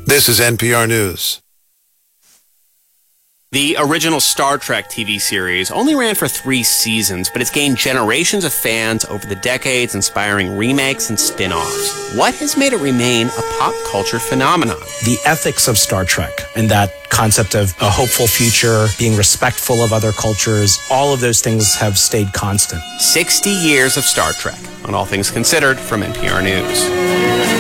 This is NPR News. The original Star Trek TV series only ran for 3 seasons, but it's gained generations of fans over the decades, inspiring remakes and spin-offs. What has made it remain a pop culture phenomenon? The ethics of Star Trek and that concept of a hopeful future, being respectful of other cultures, all of those things have stayed constant. 60 years of Star Trek, on All Things Considered from NPR News.